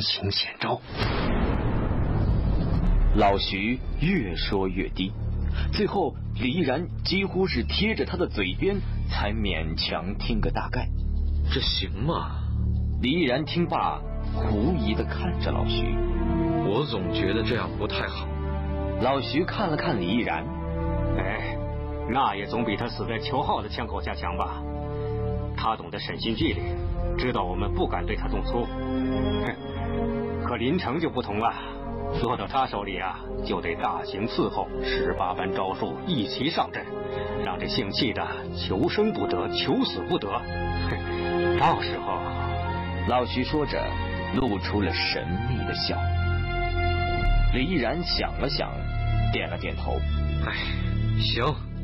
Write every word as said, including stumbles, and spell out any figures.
行险招。 老徐越说越低，最后李依然几乎是贴着他的嘴边，才勉强听个大概。 这行吗？ 李依然听罢，狐疑地看着老徐。 我总觉得这样不太好。 老徐看了看李依然， 哎，那也总比他死在裘浩的枪口下强吧。他懂得审讯纪律，知道我们不敢对他动粗。哼，可林城就不同了，落到他手里啊，就得大刑伺候，十八般招数一齐上阵，让这姓戚的求生不得，求死不得。哼，到时候， 老徐说着，露出了神秘的笑。李依然想了想，点了点头。 哎，行。